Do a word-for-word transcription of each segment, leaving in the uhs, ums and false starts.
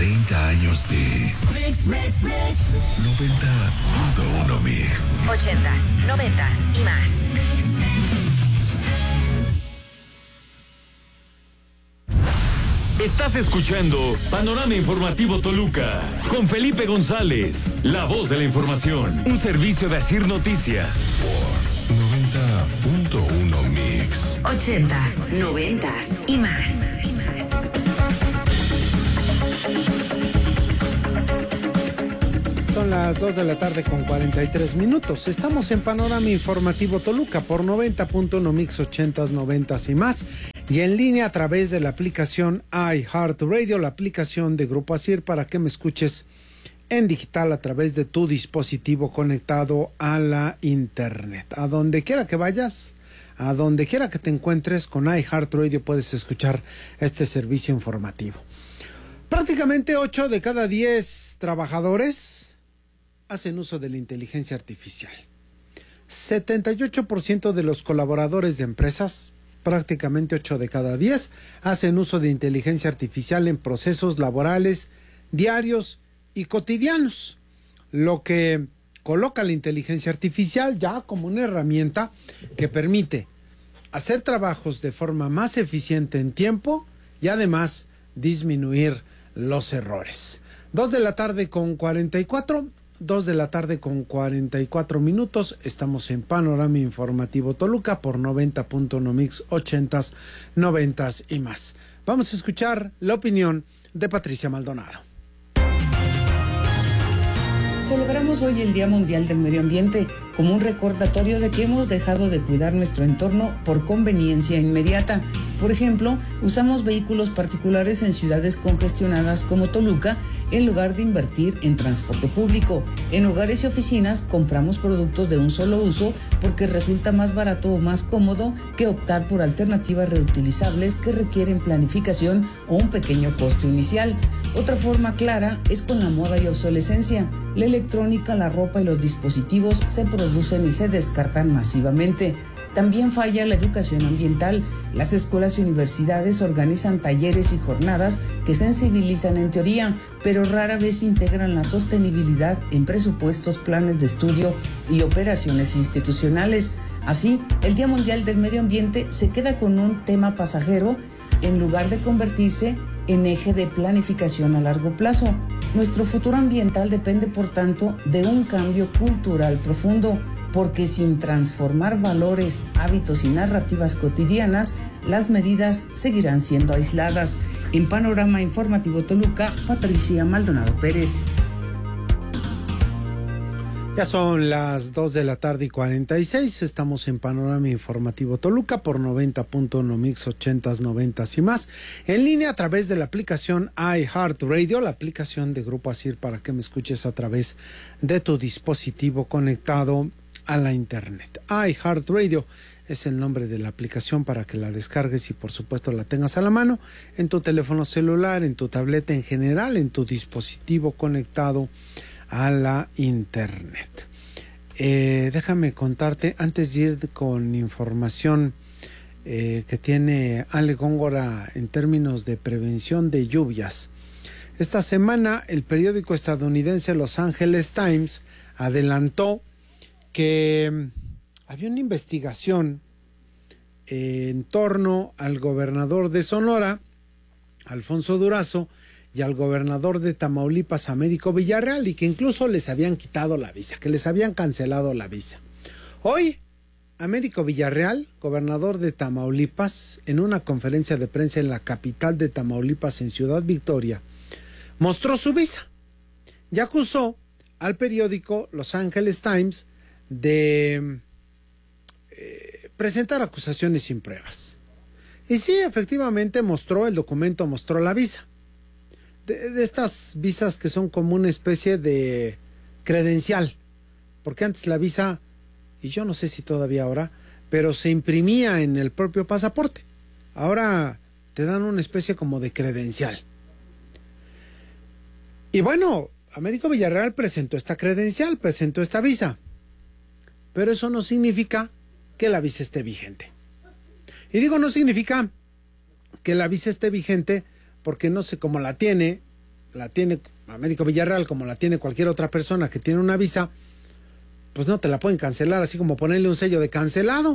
treinta años de Mix, Mix, Mix. noventa punto uno Mix. ochentas, noventas y más. Estás escuchando Panorama Informativo Toluca con Felipe González, la voz de la información, un servicio de Asir Noticias. Por noventa punto uno Mix. ochentas, noventas y más. Son las dos de la tarde con cuarenta y tres minutos. Estamos en Panorama Informativo Toluca por noventa punto uno Mix, ochentas, noventas y más. Y en línea a través de la aplicación iHeartRadio, la aplicación de Grupo Asir, para que me escuches en digital a través de tu dispositivo conectado a la internet. A donde quiera que vayas, a donde quiera que te encuentres, con iHeartRadio puedes escuchar este servicio informativo. Prácticamente ocho de cada diez trabajadores hacen uso de la inteligencia artificial. setenta y ocho por ciento de los colaboradores de empresas, prácticamente ocho de cada diez, hacen uso de inteligencia artificial en procesos laborales diarios y cotidianos, lo que coloca la inteligencia artificial ya como una herramienta que permite hacer trabajos de forma más eficiente en tiempo y además disminuir los errores. Dos de la tarde con cuarenta y cuatro, dos de la tarde con cuarenta y cuatro minutos, estamos en Panorama Informativo Toluca por noventa punto uno Mix, ochentas, noventas y más. Vamos a escuchar la opinión de Patricia Maldonado. Celebramos hoy el Día Mundial del Medio Ambiente como un recordatorio de que hemos dejado de cuidar nuestro entorno por conveniencia inmediata. Por ejemplo, usamos vehículos particulares en ciudades congestionadas como Toluca en lugar de invertir en transporte público. En hogares y oficinas compramos productos de un solo uso porque resulta más barato o más cómodo que optar por alternativas reutilizables que requieren planificación o un pequeño costo inicial. Otra forma clara es con la moda y obsolescencia. La electrónica, la ropa y los dispositivos se producen y se descartan masivamente. También falla la educación ambiental. Las escuelas y universidades organizan talleres y jornadas que sensibilizan en teoría, pero rara vez integran la sostenibilidad en presupuestos, planes de estudio y operaciones institucionales. Así, el Día Mundial del Medio Ambiente se queda con un tema pasajero en lugar de convertirse en eje de planificación a largo plazo. Nuestro futuro ambiental depende, por tanto, de un cambio cultural profundo, porque sin transformar valores, hábitos y narrativas cotidianas, las medidas seguirán siendo aisladas. En Panorama Informativo Toluca, Patricia Maldonado Pérez. Ya son las dos de la tarde y cuarenta y seis, estamos en Panorama Informativo Toluca por noventa punto uno Mix, ochentas, noventas y más, en línea a través de la aplicación iHeartRadio, la aplicación de Grupo Asir, para que me escuches a través de tu dispositivo conectado a la internet. iHeartRadio es el nombre de la aplicación para que la descargues y por supuesto la tengas a la mano en tu teléfono celular, en tu tableta, en general, en tu dispositivo conectado a la internet. Eh, déjame contarte, antes de ir con información eh, que tiene Ale Góngora en términos de prevención de lluvias. Esta semana el periódico estadounidense Los Angeles Times adelantó que había una investigación eh, en torno al gobernador de Sonora, Alfonso Durazo, y al gobernador de Tamaulipas, Américo Villarreal, y que incluso les habían quitado la visa, que les habían cancelado la visa. Hoy, Américo Villarreal, gobernador de Tamaulipas, en una conferencia de prensa en la capital de Tamaulipas, en Ciudad Victoria, mostró su visa y acusó al periódico Los Angeles Times de eh, presentar acusaciones sin pruebas. Y sí, efectivamente mostró el documento, mostró la visa. De, de estas visas que son como una especie de credencial, porque antes la visa, y yo no sé si todavía ahora, pero se imprimía en el propio pasaporte. Ahora te dan una especie como de credencial. Y bueno, Américo Villarreal presentó esta credencial, presentó esta visa, pero eso no significa que la visa esté vigente. Y digo, no significa que la visa esté vigente porque no sé cómo la tiene la tiene Américo Villarreal, como la tiene cualquier otra persona que tiene una visa, pues no te la pueden cancelar, así como ponerle un sello de cancelado.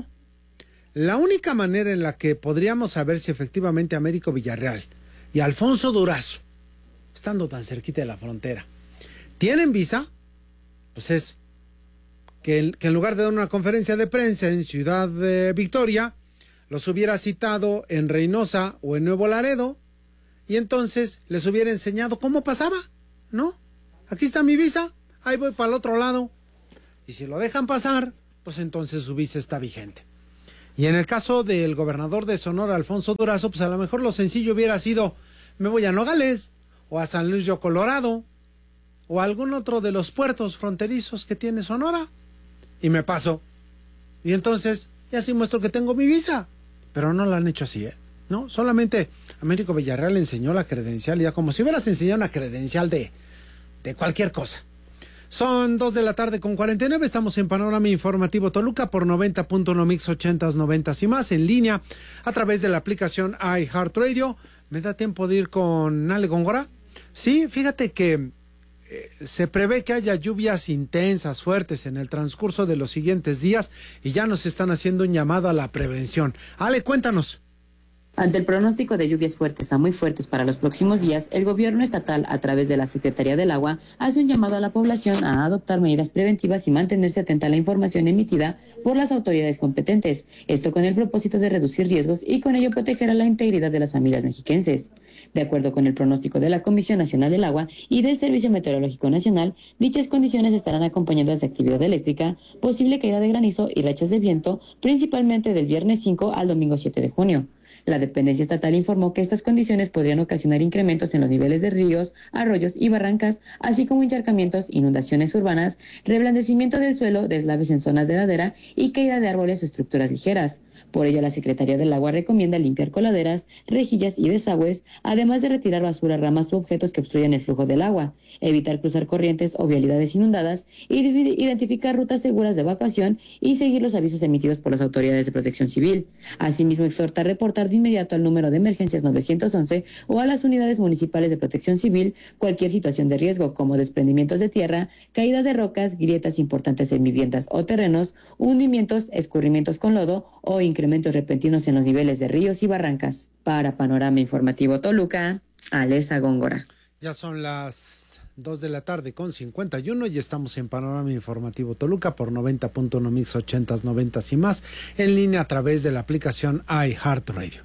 La única manera en la que podríamos saber si efectivamente Américo Villarreal y Alfonso Durazo, estando tan cerquita de la frontera, tienen visa, pues es que, que en lugar de dar una conferencia de prensa en Ciudad de Victoria, los hubiera citado en Reynosa o en Nuevo Laredo, y entonces les hubiera enseñado cómo pasaba, ¿no? Aquí está mi visa, ahí voy para el otro lado. Y si lo dejan pasar, pues entonces su visa está vigente. Y en el caso del gobernador de Sonora, Alfonso Durazo, pues a lo mejor lo sencillo hubiera sido, me voy a Nogales, o a San Luis Río Colorado, o a algún otro de los puertos fronterizos que tiene Sonora, y me paso. Y entonces, ya sí muestro que tengo mi visa. Pero no lo han hecho así, ¿eh? No, solamente Américo Villarreal le enseñó la credencial, ya como si hubieras enseñado una credencial de, de cualquier cosa. Son dos de la tarde con cuarenta y nueve, estamos en Panorama Informativo Toluca por noventa punto uno Mix ochentas, noventas y más, en línea a través de la aplicación iHeartRadio. ¿Me da tiempo de ir con Ale Góngora? Sí, fíjate que eh, se prevé que haya lluvias intensas, fuertes en el transcurso de los siguientes días y ya nos están haciendo un llamado a la prevención. Ale, cuéntanos. Ante el pronóstico de lluvias fuertes a muy fuertes para los próximos días, el gobierno estatal, a través de la Secretaría del Agua, hace un llamado a la población a adoptar medidas preventivas y mantenerse atenta a la información emitida por las autoridades competentes. Esto con el propósito de reducir riesgos y con ello proteger a la integridad de las familias mexiquenses. De acuerdo con el pronóstico de la Comisión Nacional del Agua y del Servicio Meteorológico Nacional, dichas condiciones estarán acompañadas de actividad eléctrica, posible caída de granizo y rachas de viento, principalmente del viernes cinco al domingo siete de junio. La dependencia estatal informó que estas condiciones podrían ocasionar incrementos en los niveles de ríos, arroyos y barrancas, así como encharcamientos, inundaciones urbanas, reblandecimiento del suelo, deslaves en zonas de ladera y caída de árboles o estructuras ligeras. Por ello, la Secretaría del Agua recomienda limpiar coladeras, rejillas y desagües, además de retirar basura, ramas u objetos que obstruyan el flujo del agua, evitar cruzar corrientes o vialidades inundadas, y identificar rutas seguras de evacuación y seguir los avisos emitidos por las autoridades de protección civil. Asimismo, exhorta a reportar de inmediato al número de emergencias nueve once o a las unidades municipales de protección civil cualquier situación de riesgo, como desprendimientos de tierra, caída de rocas, grietas importantes en viviendas o terrenos, hundimientos, escurrimientos con lodo o incrementos repentinos en los niveles de ríos y barrancas. Para Panorama Informativo Toluca, Alesa Góngora. Ya son las dos de la tarde con cincuenta y uno y estamos en Panorama Informativo Toluca por noventa punto uno Mix ochentas, noventas y más, en línea a través de la aplicación iHeartRadio.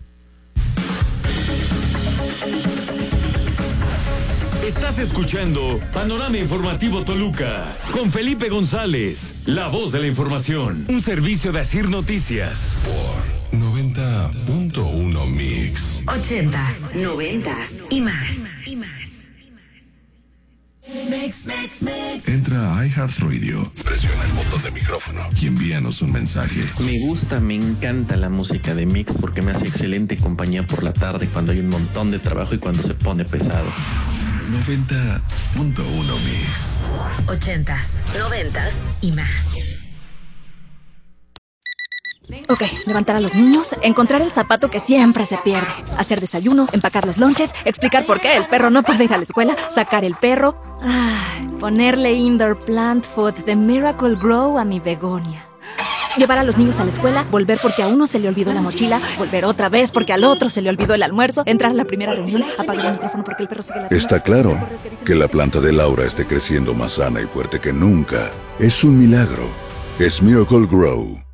Estás escuchando Panorama Informativo Toluca con Felipe González, la voz de la información, un servicio de Asir Noticias. Por noventa punto uno Mix. Ochentas, noventas y más. Y más. Mix, mix, mix. Entra a iHeartRadio, presiona el botón de micrófono y envíanos un mensaje. Me gusta, me encanta la música de Mix porque me hace excelente compañía por la tarde cuando hay un montón de trabajo y cuando se pone pesado. noventa punto uno Mix. Ochentas, noventas y más. Ok, levantar a los niños, encontrar el zapato que siempre se pierde, hacer desayuno, empacar los lonches, explicar por qué el perro no puede ir a la escuela, sacar el perro, ay, ponerle indoor plant food de Miracle Grow a mi begonia. Llevar a los niños a la escuela, volver porque a uno se le olvidó la mochila, volver otra vez porque al otro se le olvidó el almuerzo, entrar a la primera reunión, apagar el micrófono porque el perro sigue latiendo. Está claro que la planta de Laura esté creciendo más sana y fuerte que nunca. Es un milagro. Es Miracle Grow.